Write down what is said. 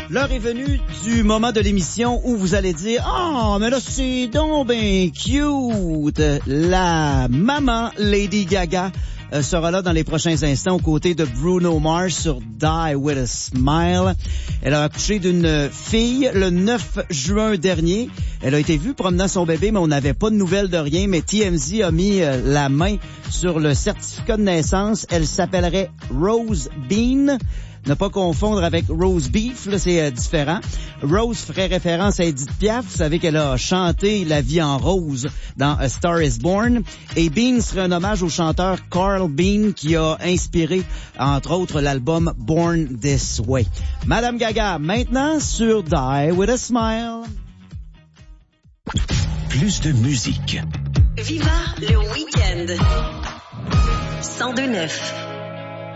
L'heure est venue du moment de l'émission où vous allez dire « Ah, mais là, c'est donc ben cute! » La maman Lady Gaga sera là dans les prochains instants aux côtés de Bruno Mars sur Die With A Smile. Elle a accouché d'une fille le 9 juin dernier. Elle a été vue promenant son bébé, mais on n'avait pas de nouvelles de rien. Mais TMZ a mis la main sur le certificat de naissance. Elle s'appellerait Rose Bean. Ne pas confondre avec Rose Beef, là, c'est différent. Rose ferait référence à Edith Piaf. Vous savez qu'elle a chanté La vie en rose dans A Star is Born. Et Bean serait un hommage au chanteur Carl Bean qui a inspiré, entre autres, l'album Born This Way. Madame Gaga, maintenant sur Die With A Smile. Plus de musique. Viva le week-end. 102.9